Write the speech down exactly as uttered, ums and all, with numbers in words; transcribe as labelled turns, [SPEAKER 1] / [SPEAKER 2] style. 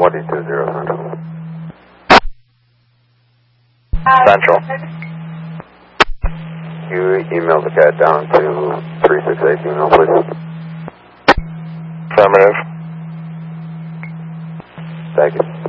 [SPEAKER 1] one two zero Central. Central. You email the cat down to three six eight email, please.
[SPEAKER 2] Affirmative.
[SPEAKER 1] Thank you.